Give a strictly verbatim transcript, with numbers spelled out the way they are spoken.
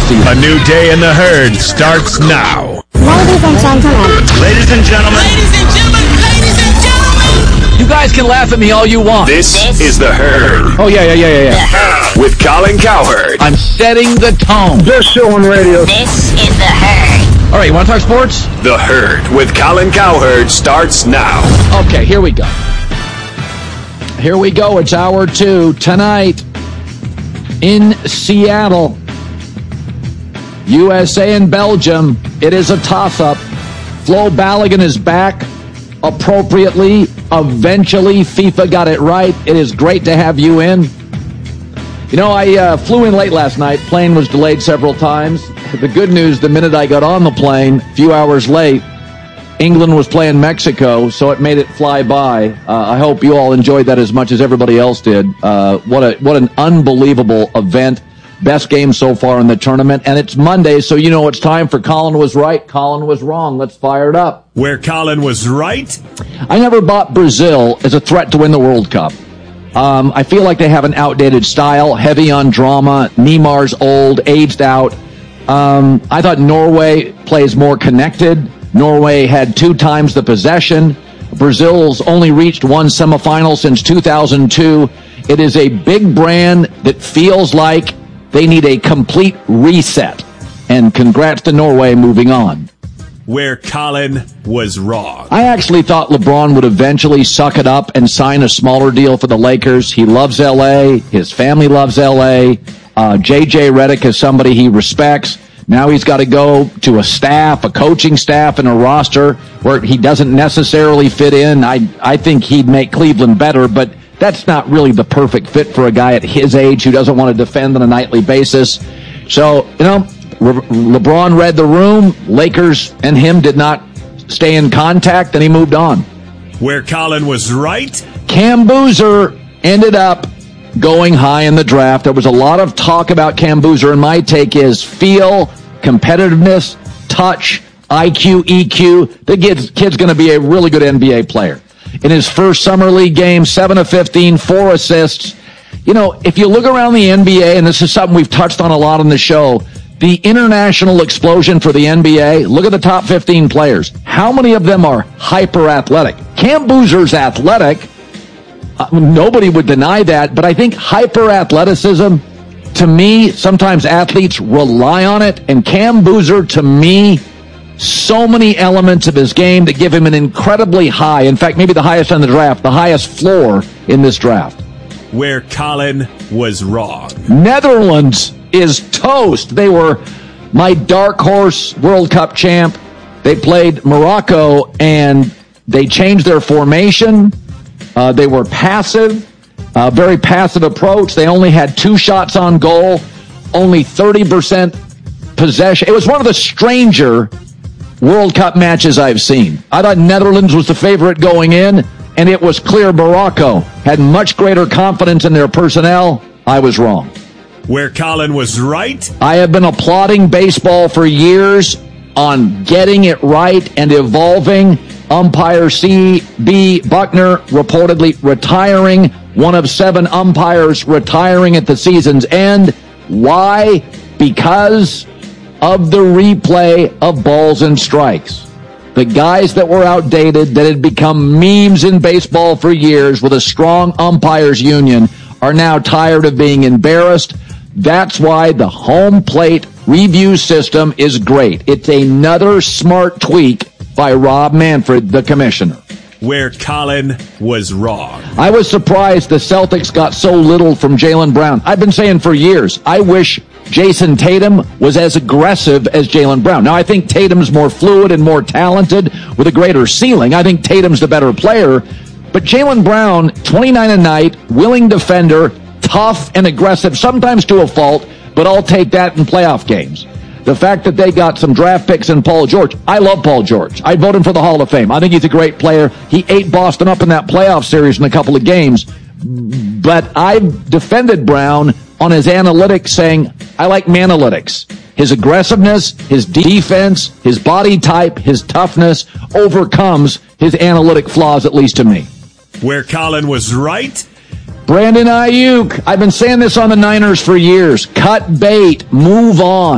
to you. A new day in the herd starts now. Ladies and gentlemen. Ladies and gentlemen. Ladies and gentlemen. Ladies and gentlemen. You guys can laugh at me all you want. This, this is the herd. Oh, yeah, yeah, yeah, yeah, yeah. With Colin Cowherd. I'm setting the tone. Best show on radio. This is the herd. All right, you want to talk sports? The herd with Colin Cowherd starts now. Okay, here we go. Here we go. It's hour two tonight in Seattle. U S A and Belgium. It is a toss-up. Flo Balogun is back appropriately. Eventually, FIFA got it right. It is great to have you in. You know, I uh, flew in late last night. Plane was delayed several times. The good news, the minute I got on the plane, a few hours late, England was playing Mexico, so it made it fly by. Uh, I hope you all enjoyed that as much as everybody else did. Uh, what a what an unbelievable event. Best game so far in the tournament. And it's Monday, so you know it's time for Colin was right, Colin was wrong. Let's fire it up. Where Colin was right? I never bought Brazil as a threat to win the World Cup. Um, I feel like they have an outdated style, heavy on drama. Neymar's old, aged out. Um, I thought Norway plays more connected. Norway had two times the possession. Brazil's only reached one semifinal since two thousand two. It is a big brand that feels like they need a complete reset. And congrats to Norway moving on. Where Colin was wrong. I actually thought LeBron would eventually suck it up and sign a smaller deal for the Lakers. He loves L A. His family loves L A. Uh, J J Redick is somebody he respects. Now he's got to go to a staff, a coaching staff, and a roster where he doesn't necessarily fit in. I I think he'd make Cleveland better, but that's not really the perfect fit for a guy at his age who doesn't want to defend on a nightly basis. So, you know, Re- LeBron read the room. Lakers and him did not stay in contact, and he moved on. Where Colin was right. Cam Boozer ended up going high in the draft. There was a lot of talk about Cam Boozer, and my take is feel, competitiveness, touch, I Q, E Q. The kid's, kid's going to be a really good N B A player. In his first summer league game, seven of fifteen, four assists. You know, if you look around the N B A, and this is something we've touched on a lot on the show, the international explosion for the N B A, look at the top fifteen players. How many of them are hyper-athletic? Cam Boozer's athletic. Uh, nobody would deny that, but I think hyper-athleticism, to me, sometimes athletes rely on it, and Cam Boozer, to me, so many elements of his game that give him an incredibly high, in fact, maybe the highest on the draft, the highest floor in this draft. Where Colin was wrong. Netherlands is toast. They were my dark horse World Cup champ. They played Morocco, and they changed their formation. Uh, they were passive, uh, very passive approach. They only had two shots on goal, only thirty percent possession. It was one of the stranger World Cup matches I've seen. I thought Netherlands was the favorite going in, and it was clear Morocco had much greater confidence in their personnel. I was wrong. Where Colin was right. I have been applauding baseball for years on getting it right and evolving. Umpire C B Buckner reportedly retiring, one of seven umpires retiring at the season's end. Why? Because of the replay of balls and strikes. The guys that were outdated, that had become memes in baseball for years with a strong umpires union, are now tired of being embarrassed. That's why the home plate review system is great. It's another smart tweak by Rob Manfred, the commissioner. Where Colin was wrong. I was surprised the Celtics got so little from Jaylen Brown. I've been saying for years, I wish Jason Tatum was as aggressive as Jaylen Brown. Now, I think Tatum's more fluid and more talented with a greater ceiling. I think Tatum's the better player. But Jaylen Brown, twenty-nine a night, willing defender, tough and aggressive, sometimes to a fault, but I'll take that in playoff games. The fact that they got some draft picks in Paul George. I love Paul George. I vote him for the Hall of Fame. I think he's a great player. He ate Boston up in that playoff series in a couple of games. But I've defended Brown on his analytics, saying, I like Manalytics. His aggressiveness, his defense, his body type, his toughness overcomes his analytic flaws, at least to me. Where Colin was right. Brandon Ayuk. I've been saying this on the Niners for years. Cut bait. Move on.